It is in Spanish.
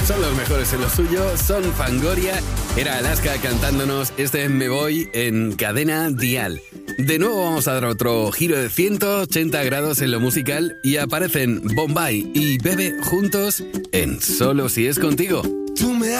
Son los mejores en lo suyo, son Fangoria. Era Alaska cantándonos este Me Voy en Cadena Dial. De nuevo vamos a dar otro giro de 180 grados en lo musical y aparecen Bombay y Bebe juntos en Solo si es contigo.